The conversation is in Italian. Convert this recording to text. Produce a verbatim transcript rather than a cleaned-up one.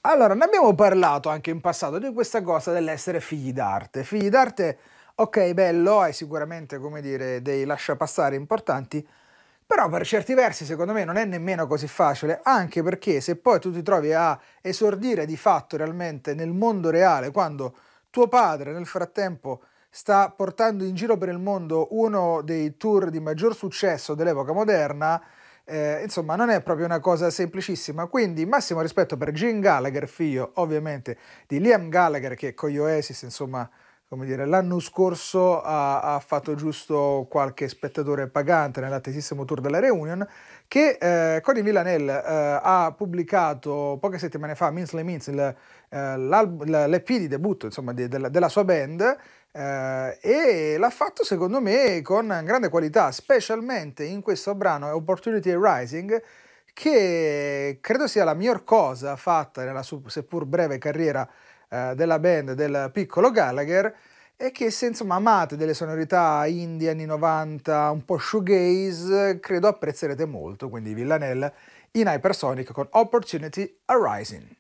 Allora, ne abbiamo parlato anche in passato di questa cosa dell'essere figli d'arte. Figli d'arte, okay, bello, hai sicuramente, come dire, dei lasciapassare importanti, però per certi versi secondo me non è nemmeno così facile, anche perché se poi tu ti trovi a esordire di fatto realmente nel mondo reale, quando tuo padre nel frattempo sta portando in giro per il mondo uno dei tour di maggior successo dell'epoca moderna, eh, insomma non è proprio una cosa semplicissima. Quindi massimo rispetto per Gene Gallagher, figlio ovviamente di Liam Gallagher, che con gli Oasis, insomma, come dire, l'anno scorso ha, ha fatto giusto qualche spettatore pagante nell'attesissimo tour della Reunion, che eh, con i Villanelle eh, ha pubblicato poche settimane fa Means Le Means, il, eh, l'alb- l'E P di debutto, insomma, di- della, della sua band, eh, e l'ha fatto secondo me con grande qualità, specialmente in questo brano Opportunity Rising, che credo sia la miglior cosa fatta nella su- seppur breve carriera eh, della band del piccolo Gallagher, e che se insomma amate delle sonorità indie anni novanta, un po' shoegaze, credo apprezzerete molto, quindi Villanelle in Hypersonic con Opportunity Arising.